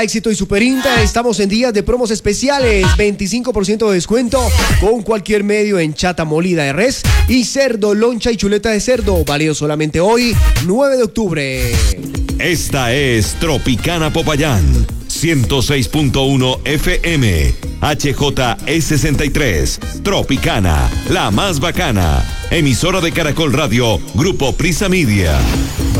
Éxito y Superinta, estamos en días de promos especiales, 25% de descuento con cualquier medio en chata molida de res y cerdo, loncha y chuleta de cerdo, válido solamente hoy, 9 de octubre. Esta es Tropicana Popayán, 106.1 FM, HJE63, Tropicana, la más bacana, emisora de Caracol Radio, Grupo Prisa Media.